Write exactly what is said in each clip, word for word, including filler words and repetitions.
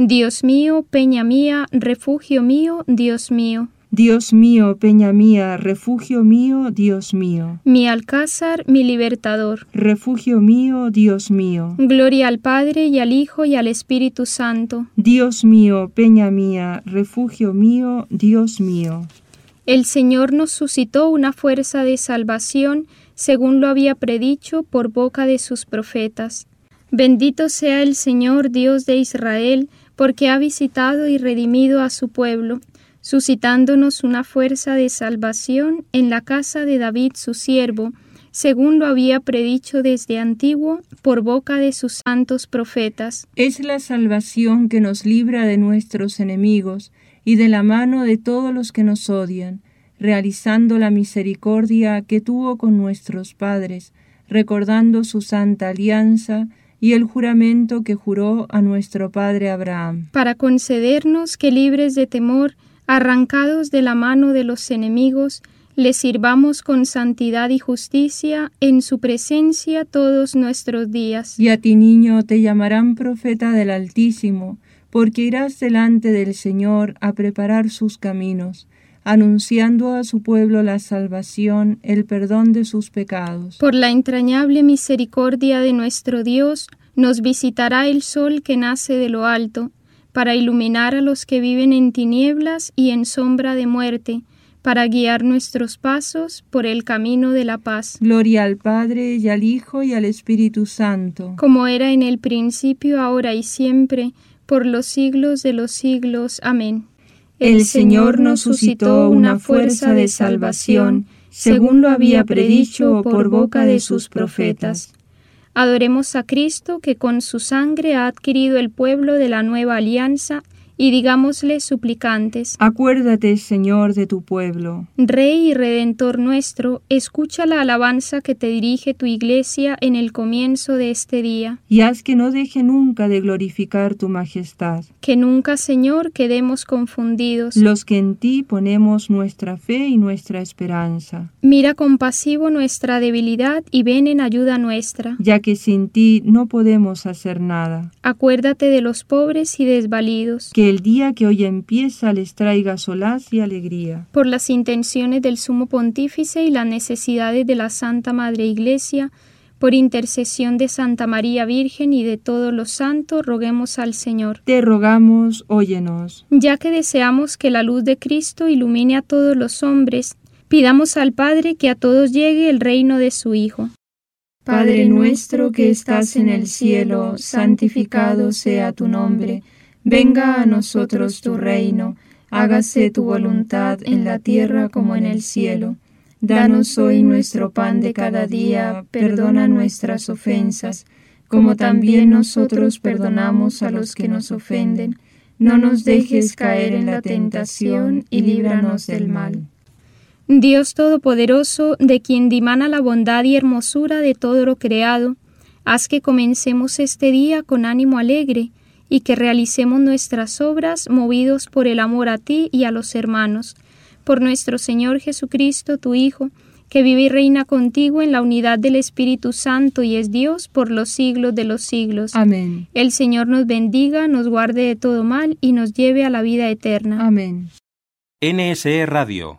Dios mío, peña mía, refugio mío, Dios mío. Dios mío, peña mía, refugio mío, Dios mío. Mi alcázar, mi libertador. Refugio mío, Dios mío. Gloria al Padre, y al Hijo, y al Espíritu Santo. Dios mío, peña mía, refugio mío, Dios mío. El Señor nos suscitó una fuerza de salvación, según lo había predicho por boca de sus profetas. Bendito sea el Señor, Dios de Israel, porque ha visitado y redimido a su pueblo, suscitándonos una fuerza de salvación en la casa de David su siervo, según lo había predicho desde antiguo por boca de sus santos profetas. Es la salvación que nos libra de nuestros enemigos y de la mano de todos los que nos odian, realizando la misericordia que tuvo con nuestros padres, recordando su santa alianza y el juramento que juró a nuestro padre Abraham, para concedernos que, libres de temor, arrancados de la mano de los enemigos, le sirvamos con santidad y justicia en su presencia todos nuestros días. Y a ti, niño, te llamarán profeta del Altísimo, porque irás delante del Señor a preparar sus caminos, anunciando a su pueblo la salvación, el perdón de sus pecados. Por la entrañable misericordia de nuestro Dios, nos visitará el sol que nace de lo alto, para iluminar a los que viven en tinieblas y en sombra de muerte, para guiar nuestros pasos por el camino de la paz. Gloria al Padre, y al Hijo, y al Espíritu Santo, como era en el principio, ahora y siempre, por los siglos de los siglos. Amén. El Señor nos suscitó una fuerza de salvación, según lo había predicho por boca de sus profetas. Adoremos a Cristo, que con su sangre ha adquirido el pueblo de la nueva alianza, y digámosle suplicantes: acuérdate, Señor, de tu pueblo. Rey y Redentor nuestro, escucha la alabanza que te dirige tu Iglesia en el comienzo de este día. Y haz que no deje nunca de glorificar tu majestad. Que nunca, Señor, quedemos confundidos, los que en ti ponemos nuestra fe y nuestra esperanza. Mira compasivo nuestra debilidad y ven en ayuda nuestra. Ya que sin ti no podemos hacer nada. Acuérdate de los pobres y desvalidos. Que el día que hoy empieza les traiga solaz y alegría. Por las intenciones del Sumo Pontífice y las necesidades de la Santa Madre Iglesia, por intercesión de Santa María Virgen y de todos los santos, roguemos al Señor. Te rogamos, óyenos. Ya que deseamos que la luz de Cristo ilumine a todos los hombres, pidamos al Padre que a todos llegue el reino de su Hijo. Padre nuestro que estás en el cielo, santificado sea tu nombre. Venga a nosotros tu reino, hágase tu voluntad en la tierra como en el cielo. Danos hoy nuestro pan de cada día, perdona nuestras ofensas, como también nosotros perdonamos a los que nos ofenden. No nos dejes caer en la tentación y líbranos del mal. Dios Todopoderoso, de quien dimana la bondad y hermosura de todo lo creado, haz que comencemos este día con ánimo alegre, y que realicemos nuestras obras movidos por el amor a ti y a los hermanos. Por nuestro Señor Jesucristo, tu Hijo, que vive y reina contigo en la unidad del Espíritu Santo y es Dios por los siglos de los siglos. Amén. El Señor nos bendiga, nos guarde de todo mal y nos lleve a la vida eterna. Amén. N S E Radio.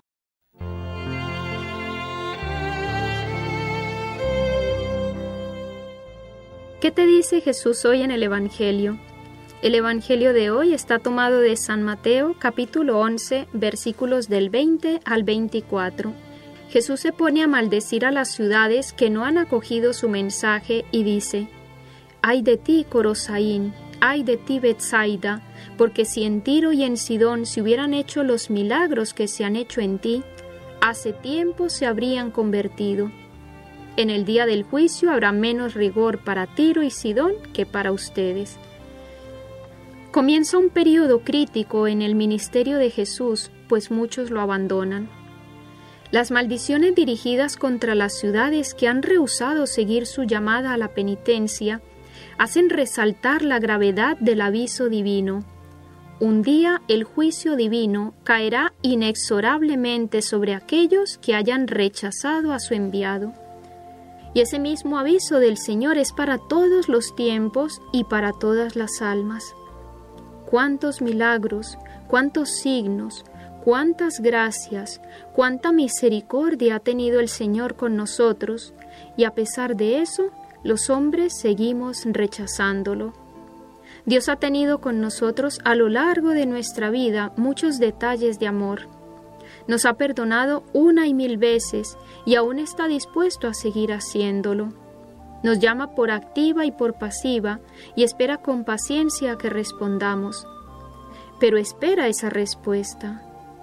¿Qué te dice Jesús hoy en el Evangelio? El Evangelio de hoy está tomado de San Mateo, capítulo once, versículos del veinte al veinticuatro. Jesús se pone a maldecir a las ciudades que no han acogido su mensaje y dice: «Ay de ti, Corosaín, ay de ti, Betsaida, porque si en Tiro y en Sidón se hubieran hecho los milagros que se han hecho en ti, hace tiempo se habrían convertido. En el día del juicio habrá menos rigor para Tiro y Sidón que para ustedes». Comienza un periodo crítico en el ministerio de Jesús, pues muchos lo abandonan. Las maldiciones dirigidas contra las ciudades que han rehusado seguir su llamada a la penitencia hacen resaltar la gravedad del aviso divino. Un día el juicio divino caerá inexorablemente sobre aquellos que hayan rechazado a su enviado. Y ese mismo aviso del Señor es para todos los tiempos y para todas las almas. cuántos milagros, cuántos signos, cuántas gracias, cuánta misericordia ha tenido el Señor con nosotros, y a pesar de eso, los hombres seguimos rechazándolo. Dios ha tenido con nosotros a lo largo de nuestra vida muchos detalles de amor. Nos ha perdonado una y mil veces y aún está dispuesto a seguir haciéndolo. Nos llama por activa y por pasiva y espera con paciencia que respondamos. Pero espera esa respuesta.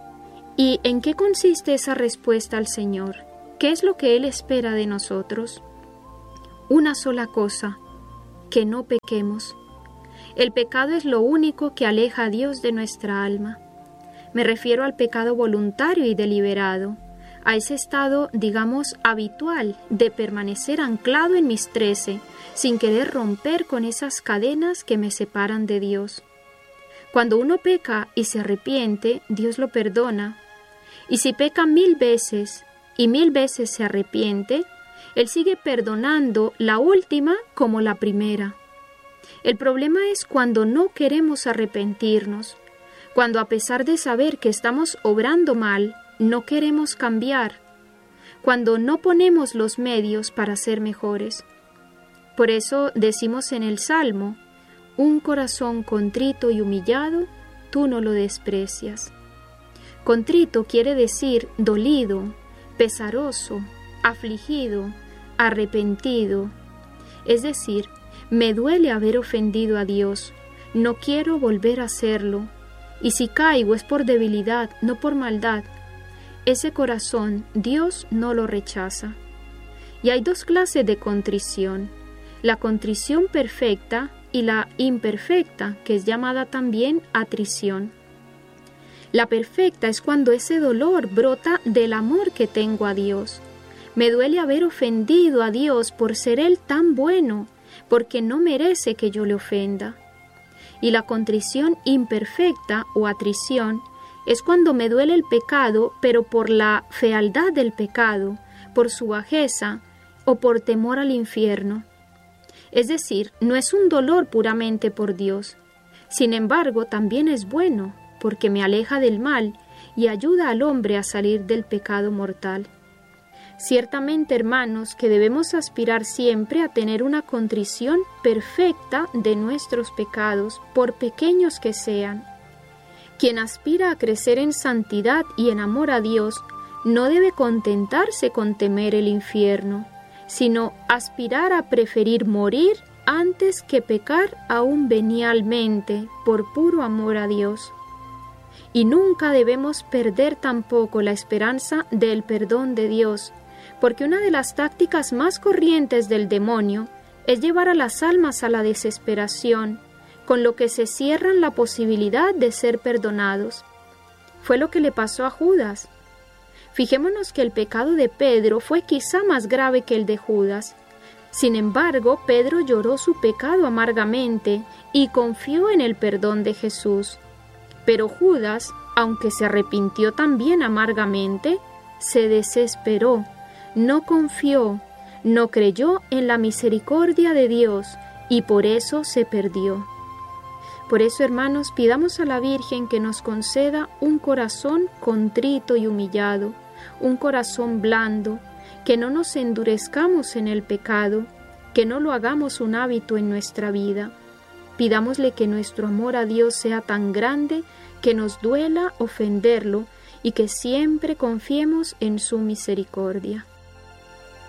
¿Y en qué consiste esa respuesta al Señor? ¿Qué es lo que Él espera de nosotros? Una sola cosa, que no pequemos. El pecado es lo único que aleja a Dios de nuestra alma. Me refiero al pecado voluntario y deliberado, a ese estado, digamos, habitual de permanecer anclado en mis trece, sin querer romper con esas cadenas que me separan de Dios. Cuando uno peca y se arrepiente, Dios lo perdona. Y si peca mil veces y mil veces se arrepiente, Él sigue perdonando la última como la primera. El problema es cuando no queremos arrepentirnos, cuando a pesar de saber que estamos obrando mal, no queremos cambiar, cuando no ponemos los medios para ser mejores. Por eso decimos en el Salmo, un corazón contrito y humillado, tú no lo desprecias. Contrito quiere decir dolido, pesaroso, afligido, arrepentido. Es decir, me duele haber ofendido a Dios, no quiero volver a hacerlo, y si caigo es por debilidad, no por maldad. Ese corazón Dios no lo rechaza. Y hay dos clases de contrición, la contrición perfecta y la imperfecta, que es llamada también atrición. La perfecta es cuando ese dolor brota del amor que tengo a Dios. Me duele haber ofendido a Dios por ser Él tan bueno, porque no merece que yo le ofenda. Y la contrición imperfecta o atrición es cuando me duele el pecado, pero por la fealdad del pecado, por su bajeza o por temor al infierno. Es decir, no es un dolor puramente por Dios. Sin embargo, también es bueno, porque me aleja del mal y ayuda al hombre a salir del pecado mortal. Ciertamente, hermanos, que debemos aspirar siempre a tener una contrición perfecta de nuestros pecados, por pequeños que sean. Quien aspira a crecer en santidad y en amor a Dios, no debe contentarse con temer el infierno, sino aspirar a preferir morir antes que pecar aún venialmente por puro amor a Dios. Y nunca debemos perder tampoco la esperanza del perdón de Dios, porque una de las tácticas más corrientes del demonio es llevar a las almas a la desesperación, con lo que se cierran la posibilidad de ser perdonados. Fue lo que le pasó a Judas. Fijémonos que el pecado de Pedro fue quizá más grave que el de Judas. Sin embargo, Pedro lloró su pecado amargamente y confió en el perdón de Jesús. Pero Judas, aunque se arrepintió también amargamente, se desesperó, no confió, no creyó en la misericordia de Dios y por eso se perdió. Por eso, hermanos, pidamos a la Virgen que nos conceda un corazón contrito y humillado, un corazón blando, que no nos endurezcamos en el pecado, que no lo hagamos un hábito en nuestra vida. Pidámosle que nuestro amor a Dios sea tan grande que nos duela ofenderlo y que siempre confiemos en su misericordia.